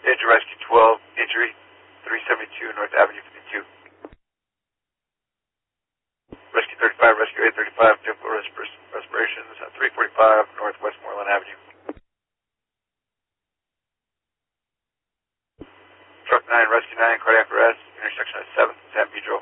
Major Rescue 12, injury, 372 North Avenue 52. Rescue 35, Rescue 835, difficult respirations at 345 North Westmoreland Avenue. Truck 9, Rescue 9, cardiac arrest, intersection at 7th, San Pedro.